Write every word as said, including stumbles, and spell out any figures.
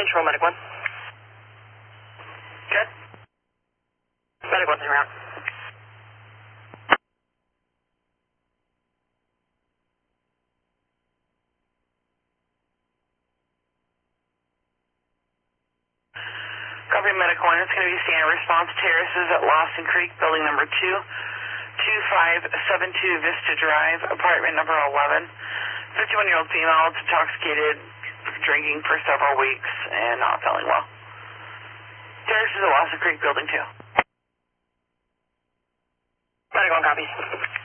Control, Medic one. Good. Medic one's around. Copy, Medic one. It's going to be standard response terraces at Lawson Creek, building number two, two five seven two Vista Drive, apartment number eleven. fifty-one-year-old female, intoxicated, drinking for several weeks, and not feeling well. Terraces at Lawson Creek, building two. Medic one copies.